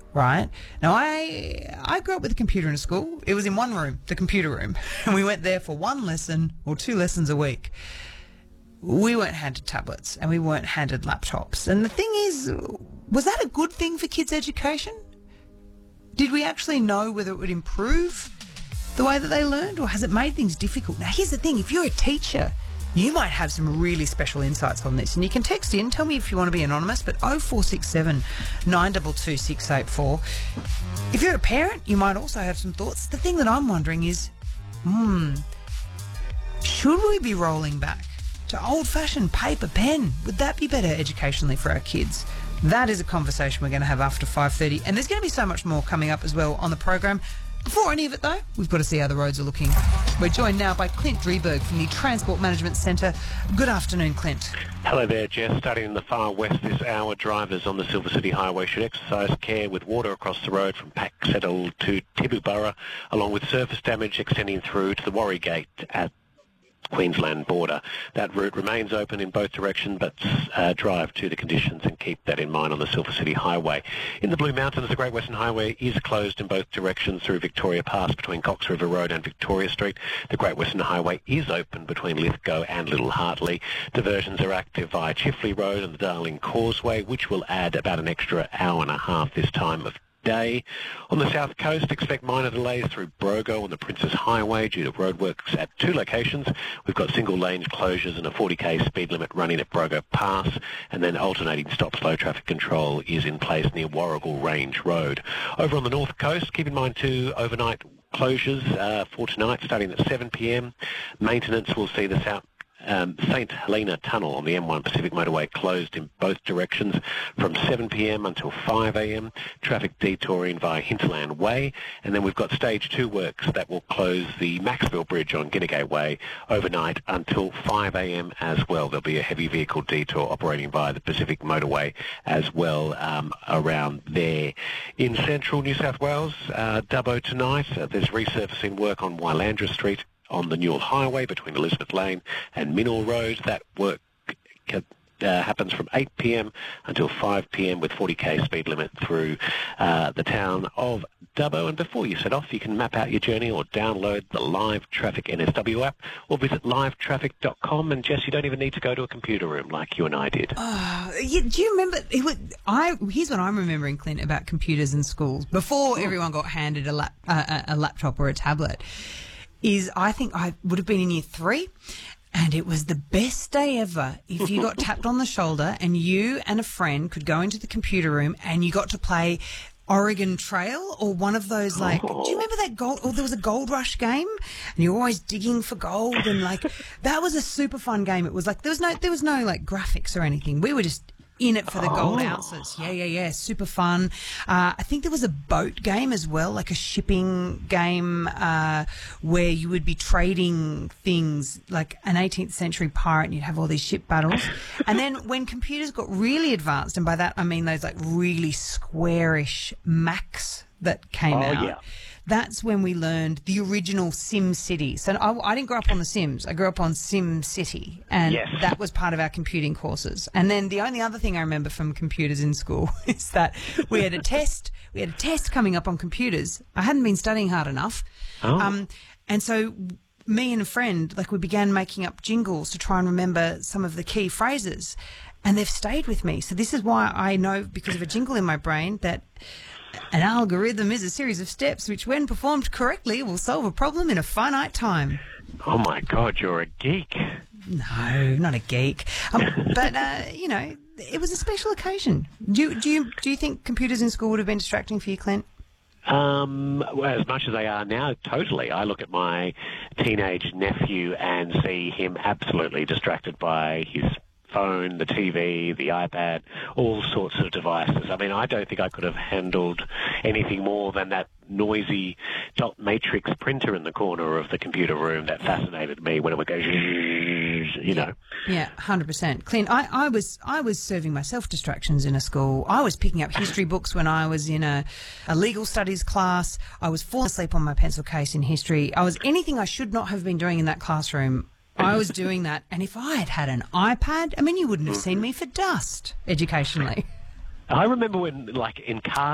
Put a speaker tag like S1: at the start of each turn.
S1: right? Now, I grew up with a computer in school. It was in one room, the computer room, and we went there for one lesson or two lessons a week. We weren't handed tablets and we weren't handed laptops. And the thing is, was that a good thing for kids' education? Did we actually know whether it would improve the way that they learned, or has it made things difficult? Now, here's the thing. If you're a teacher, you might have some really special insights on this, and you can text in. Tell me if you want to be anonymous, but 0467 922 684. If you're a parent, you might also have some thoughts. The thing that I'm wondering is, should we be rolling back to old-fashioned paper pen? Would that be better educationally for our kids? That is a conversation we're going to have after 5:30, and there's going to be so much more coming up as well on the program. Before any of it, though, we've got to see how the roads are looking. We're joined now by Clint Drieberg from the Transport Management Centre. Good afternoon, Clint.
S2: Hello there, Jess. Starting in the far west this hour, drivers on the Silver City Highway should exercise care with water across the road from Packsettle to Tibooburra, along with surface damage extending through to the Warrygate at Queensland border. That route remains open in both directions, but drive to the conditions and keep that in mind on the Silver City Highway. In the Blue Mountains, the Great Western Highway is closed in both directions through Victoria Pass between Cox River Road and Victoria Street. The Great Western Highway is open between Lithgow and Little Hartley. Diversions are active via Chifley Road and the Darling Causeway, which will add about an extra hour and a half this time of day. On the south coast, expect minor delays through Brogo on the Princes Highway due to roadworks at two locations. We've got single lane closures and a 40k speed limit running at Brogo Pass, and then alternating stop-slow traffic control is in place near Warrigal Range Road. Over on the north coast, keep in mind too overnight closures for tonight starting at 7 p.m. Maintenance will see the St Helena Tunnel on the M1 Pacific Motorway closed in both directions from 7 p.m. until 5 a.m. Traffic detouring via Hinterland Way. And then we've got Stage 2 works that will close the Maxville Bridge on Ginnegate Way overnight until 5 a.m. as well. There'll be a heavy vehicle detour operating via the Pacific Motorway as well around there. In central New South Wales, Dubbo tonight, there's resurfacing work on Wylandra Street on the Newell Highway between Elizabeth Lane and Minnell Road. That work happens from 8 p.m. until 5 p.m. with 40k speed limit through the town of Dubbo. And before you set off, you can map out your journey or download the Live Traffic NSW app or visit livetraffic.com. And Jess, you don't even need to go to a computer room like you and I did.
S1: Do you remember? Here's what I'm remembering, Clint, about computers in schools. Before everyone got handed a laptop or a tablet, is I think I would have been in year 3, and it was the best day ever if you got tapped on the shoulder and you and a friend could go into the computer room and you got to play Oregon Trail or one of those, like, do you remember that gold, or there was a Gold Rush game and you're always digging for gold, and like that was a super fun game. It was like there was no like graphics or anything. We were just in it for the gold ounces. Yeah. Super fun. I think there was a boat game as well, like a shipping game where you would be trading things like an 18th century pirate and you'd have all these ship battles. And then when computers got really advanced, and by that I mean those like really squarish Macs that came out. Yeah. That's when we learned the original Sim City. So I didn't grow up on The Sims. I grew up on Sim City, and that was part of our computing courses. And then the only other thing I remember from computers in school is that we had a test. We had a test coming up on computers. I hadn't been studying hard enough. And so me and a friend, like, we began making up jingles to try and remember some of the key phrases. And they've stayed with me. So this is why I know, because of a jingle in my brain, that an algorithm is a series of steps which, when performed correctly, will solve a problem in a finite time.
S2: Oh, my God, you're a geek.
S1: No, not a geek. But, it was a special occasion. Do you think computers in school would have been distracting for you, Clint?
S2: Well, as much as they are now, totally. I look at my teenage nephew and see him absolutely distracted by his phone, the TV, the iPad, all sorts of devices. I mean, I don't think I could have handled anything more than that noisy dot matrix printer in the corner of the computer room that fascinated me when it would go, you know.
S1: Yeah, 100%. Clint, I was serving myself distractions in a school. I was picking up history books when I was in a legal studies class. I was falling asleep on my pencil case in history. I was anything I should not have been doing in that classroom. I was doing that, and if I had an iPad, I mean, you wouldn't have seen me for dust educationally.
S2: I remember when, like, in cars,